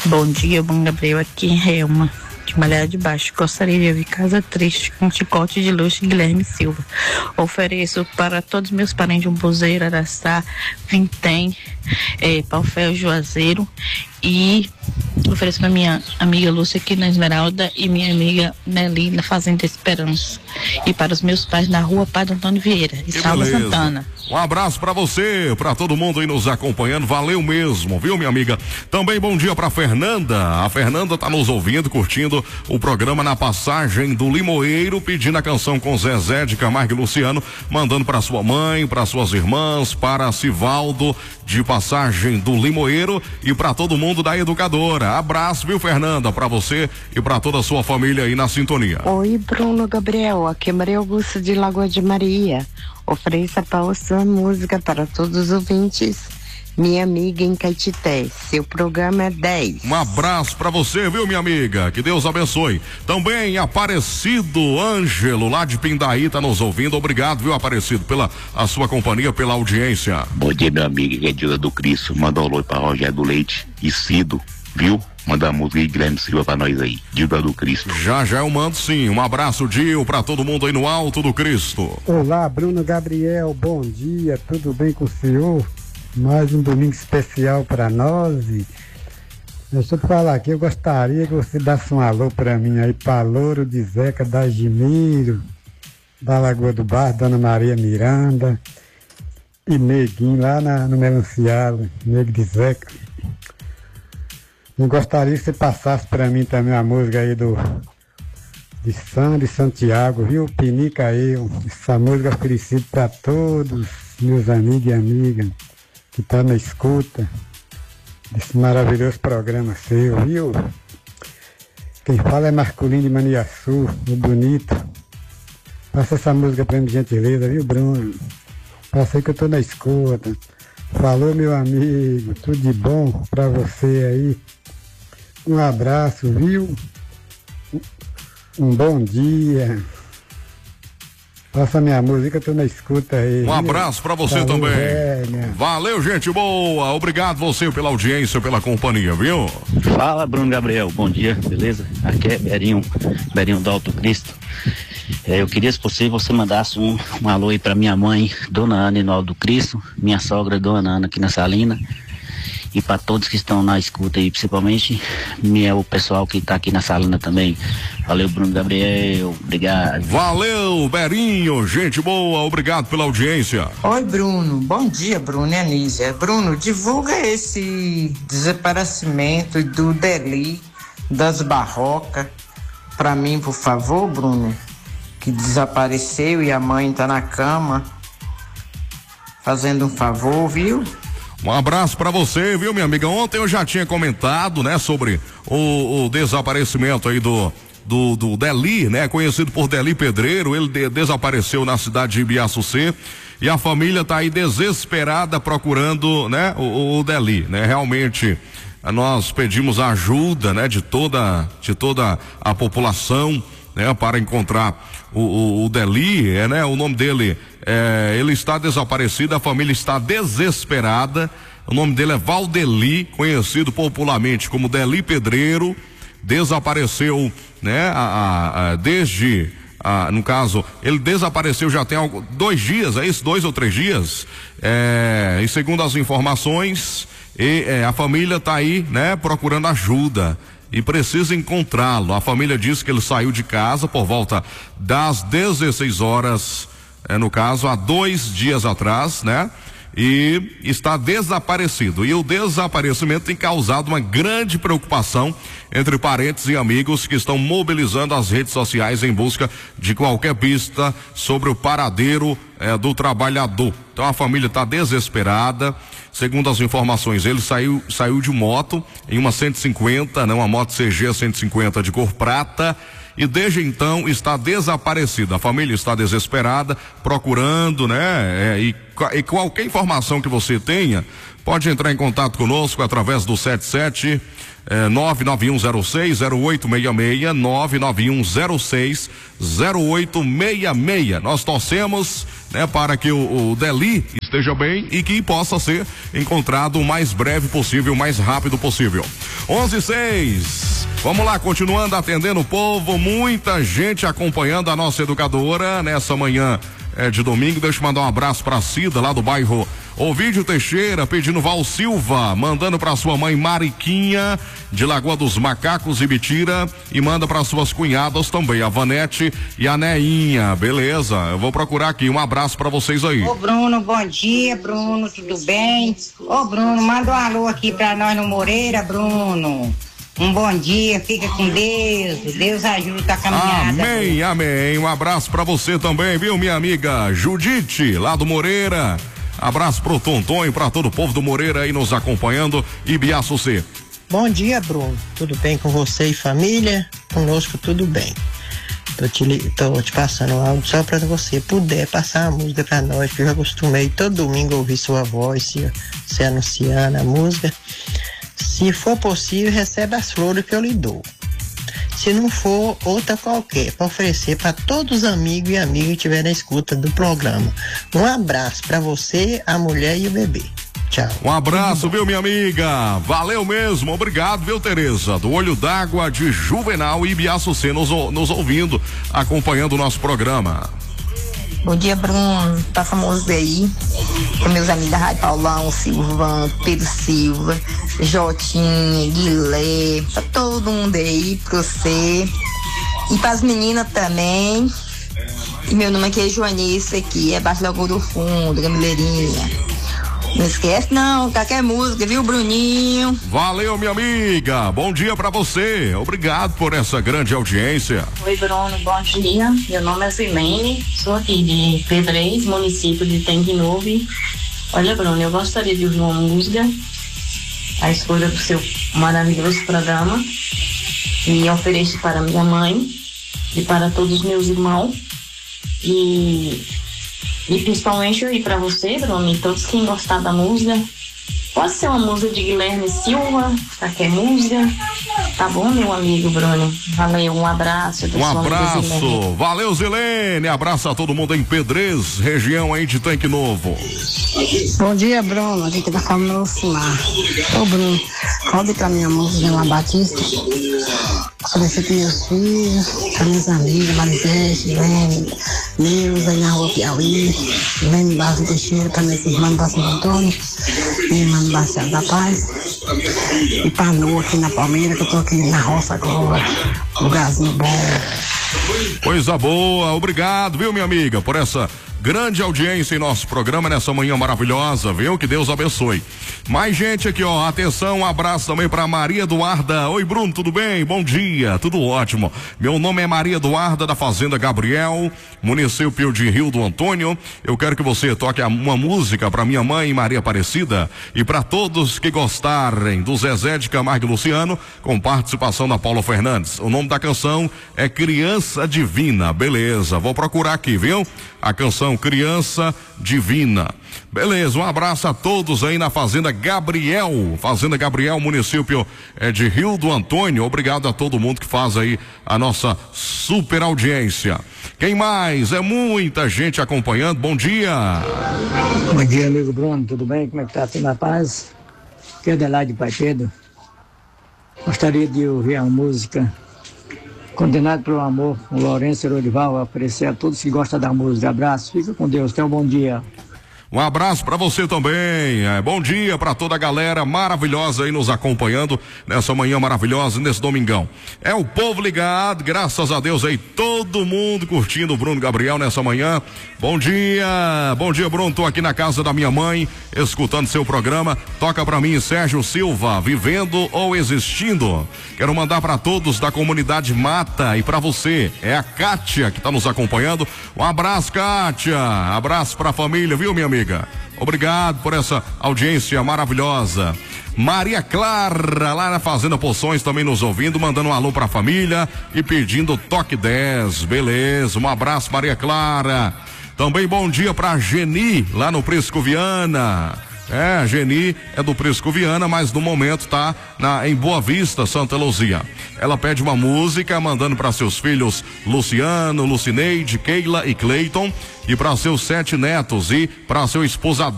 Bom dia, bom Gabriel, aqui em Reuma, de Malhada de Baixo. Gostaria de ouvir Casa Triste com Chicote de Luxo e Guilherme Silva. Ofereço para todos meus parentes de Umbuzeiro, Araçá, Vintém, Paufel, Juazeiro, e ofereço para minha amiga Lúcia aqui na Esmeralda e minha amiga Nelly na Fazenda Esperança. E para os meus pais na rua Padre Antônio Vieira, em Salva Santana. Um abraço pra você, pra todo mundo aí nos acompanhando, valeu mesmo, viu, minha amiga? Também bom dia pra Fernanda. A Fernanda tá nos ouvindo, curtindo o programa na passagem do Limoeiro, pedindo a canção com Zezé de Camargo e Luciano, mandando pra sua mãe, pra suas irmãs, para Sivaldo de Passagem do Limoeiro e pra todo mundo da Educadora. Abraço, viu, Fernanda, pra você e pra toda a sua família aí na sintonia. Oi, Bruno, Gabriel, aqui é Maria Augusta de Lagoa de Maria. Ofereça para sua música para todos os ouvintes. Minha amiga em Caetité, seu programa é 10. Um abraço pra você, viu, minha amiga? Que Deus abençoe. Também Aparecido Ângelo, lá de Pindaí, tá nos ouvindo. Obrigado, viu, Aparecido, pela a sua companhia, pela audiência. Bom dia, meu amigo, que é Dila do Cristo. Manda um alô pra Rogério do Leite e Cido, viu? Manda a música aí, Guilherme Silva, pra nós aí. Dila do Cristo. Já eu mando sim. Um abraço, Dil, pra todo mundo aí no Alto do Cristo. Olá, Bruno Gabriel, bom dia, tudo bem com o senhor? Mais um domingo especial para nós. E deixa eu te falar aqui, eu gostaria que você desse um alô para mim aí, para Louro de Zeca da Gimiro, da Lagoa do Bar, Dona Maria Miranda e Neguinho lá no Melanciado, Nego de Zeca. Eu gostaria que você passasse para mim também a música aí de Sandro e Santiago, viu? Pinica aí, essa música oferecida para todos meus amigos e amigas que estão na escuta desse maravilhoso programa seu, viu? Quem fala é Marculino de Maniaçu, o bonito. Passa essa música pra mim, de gentileza, viu, Bruno? Passa aí que eu tô na escuta. Falou, meu amigo, tudo de bom pra você aí. Um abraço, viu? Um bom dia. Passa minha música, eu tô na escuta aí. Um abraço pra você também. Valeu, gente boa. Obrigado você pela audiência, pela companhia, viu? Fala, Bruno Gabriel. Bom dia, beleza? Aqui é Berinho do Alto Cristo. Eu queria, se possível, você mandasse um alô aí pra minha mãe, Dona Ana no Alto Cristo, minha sogra, Dona Ana, aqui na Salina. E para todos que estão na escuta aí, principalmente o pessoal que tá aqui na Salina também. Valeu, Bruno Gabriel, obrigado. Valeu, Berinho, gente boa, obrigado pela audiência. Oi, Bruno, bom dia, Bruno e Anísia. Bruno, divulga esse desaparecimento do Deli das Barrocas pra mim, por favor, Bruno, que desapareceu e a mãe tá na cama, fazendo um favor, viu? Um abraço pra você, viu, minha amiga? Ontem eu já tinha comentado, né, sobre o desaparecimento aí do Deli, né, conhecido por Deli Pedreiro. Ele desapareceu na cidade de Ibiaçucê e a família tá aí desesperada procurando, né, o Deli, né? Realmente nós pedimos a ajuda, né, de toda a população, né, para encontrar o Deli, né, o nome dele ele está desaparecido, a família está desesperada. O nome dele é Valdeli, conhecido popularmente como Deli Pedreiro. Desapareceu, né, no caso, ele desapareceu já tem 2 dias, é isso? 2 ou 3 dias? E segundo as informações, a família está aí, né, procurando ajuda e precisa encontrá-lo. A família diz que ele saiu de casa por volta das 16 horas, no caso, há 2 dias atrás, né? E está desaparecido. E o desaparecimento tem causado uma grande preocupação entre parentes e amigos que estão mobilizando as redes sociais em busca de qualquer pista sobre o paradeiro do trabalhador. Então a família está desesperada. Segundo as informações, ele saiu de moto em uma 150, né? Uma moto CG 150 de cor prata. E desde então está desaparecida. A família está desesperada, procurando, né? E qualquer informação que você tenha, pode entrar em contato conosco através do 77 99106-0866, 99106-0866. Nós torcemos, né, para que o Deli esteja bem e que possa ser encontrado o mais breve possível, o mais rápido possível. 11:06. Vamos lá, continuando atendendo o povo, muita gente acompanhando a nossa educadora nessa manhã de domingo. Deixa eu mandar um abraço pra Cida, lá do bairro Ovídio Teixeira, pedindo Val Silva, mandando pra sua mãe Mariquinha, de Lagoa dos Macacos, Ibitira, e manda pra suas cunhadas também, a Vanete e a Neinha. Beleza, eu vou procurar aqui, um abraço pra vocês aí. Ô Bruno, bom dia, Bruno, tudo bem? Ô Bruno, manda um alô aqui pra nós no Moreira, Bruno. Um bom dia, fica com Deus, Deus ajuda a caminhada. Amém, amém, um abraço pra você também, viu, minha amiga Judite, lá do Moreira. Abraço pro Tontonho, pra todo o povo do Moreira aí nos acompanhando. E Biaço C. Bom dia, Bruno. Tudo bem com você e família? Conosco tudo bem. Tô te passando um áudio só pra você puder passar a música pra nós, que eu já acostumei todo domingo ouvir sua voz, se anunciando a música. Se for possível, recebe as flores que eu lhe dou. Se não for, outra qualquer, para oferecer para todos os amigos e amigas que estiverem na escuta do programa. Um abraço para você, a mulher e o bebê. Tchau. Um abraço, viu, minha amiga? Valeu mesmo, obrigado, viu, Tereza? Do Olho d'Água de Juvenal e Biaço C nos ouvindo, acompanhando o nosso programa. Bom dia, Bruno. Passa a música aí com meus amigos da Rádio Paulão, Silvano, Pedro Silva, Jotinha, Guilherme, pra todo mundo aí, pra você. E pras meninas também. E meu nome aqui é Joanice, aqui é Baixo Lagoa do Fundo, Gamileirinha. Não esquece não, qualquer música, viu, Bruninho? Valeu, minha amiga, bom dia pra você, obrigado por essa grande audiência. Oi, Bruno, bom dia, meu nome é Zilene, sou aqui de Pedrez, município de Tengue Novo. Olha, Bruno, eu gostaria de ouvir uma música, a escolha do seu maravilhoso programa, e ofereço para minha mãe e para todos os meus irmãos, e principalmente eu ir pra você, Bruno, e todos quem gostar da música. Pode ser uma música de Guilherme Silva, qualquer música. Tá bom, meu amigo Bruno? Valeu, um abraço. Um abraço, valeu, Zilene. Abraço a todo mundo em Pedrez, região aí de Tanque Novo. Bom dia, Bruno. Aqui que tá falando Lucimar. Ô, Bruno, roube pra minha música, João Batista. Solicito meus filhos, para minhas amigas, Marisete, Lene, Neuza, aí na rua Piauí, Lene Barros Teixeira, para meus irmãos da Santo Antônio, minha irmã do Baixado da Paz, e para Nua aqui na Palmeira, que eu tô aqui na roça agora, lugarzinho bom. Coisa boa, obrigado, viu, minha amiga, por essa grande audiência em nosso programa nessa manhã maravilhosa, viu? Que Deus abençoe. Mais gente aqui, ó, atenção, um abraço também pra Maria Eduarda. Oi, Bruno, tudo bem? Bom dia, tudo ótimo. Meu nome é Maria Eduarda, da Fazenda Gabriel, município de Rio do Antônio. Eu quero que você toque uma música pra minha mãe, Maria Aparecida, e pra todos que gostarem do Zezé de Camargo e Luciano, com participação da Paula Fernandes. O nome da canção é Criança Divina. Beleza, vou procurar aqui, viu? A canção Criança Divina. Beleza, um abraço a todos aí na Fazenda Gabriel, município de Rio do Antônio. Obrigado a todo mundo que faz aí a nossa super audiência. Quem mais? É muita gente acompanhando. Bom dia. Bom dia, amigo Bruno, tudo bem? Como é que tá? Tudo na paz? Aqui é Adelaide Pai Pedro. Gostaria de ouvir a música Condenado pelo Amor, o Lourenço Herodival, oferecer a todos que gostam da música. Abraço, fica com Deus, tenha um bom dia. Um abraço para você também. Bom dia para toda a galera maravilhosa aí nos acompanhando nessa manhã maravilhosa, nesse domingão. É o povo ligado, graças a Deus aí, todo mundo curtindo o Bruno Gabriel nessa manhã. Bom dia, Bruno. Tô aqui na casa da minha mãe, escutando seu programa. Toca para mim, Sérgio Silva, Vivendo ou Existindo. Quero mandar para todos da comunidade Mata e para você, é a Kátia que tá nos acompanhando. Um abraço, Kátia. Abraço pra família, viu, minha amiga? Obrigado por essa audiência maravilhosa. Maria Clara, lá na Fazenda Poções, também nos ouvindo, mandando um alô pra família e pedindo toque 10. Beleza, um abraço, Maria Clara. Também bom dia pra Geni, lá no Prisco Viana. A Geni é do Prisco Viana, mas no momento tá em Boa Vista, Santa Luzia. Ela pede uma música, mandando para seus filhos Luciano, Lucineide, Keila e Cleiton, e para seus 7 netos e para seu esposa